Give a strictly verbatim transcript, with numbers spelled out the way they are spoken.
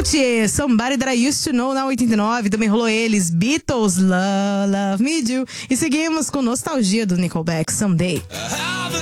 Colt, Somebody That I Used To Know na oitenta e nove. Também rolou eles, Beatles, Love, Love Me Do. E seguimos com Nostalgia do Nickelback, Someday.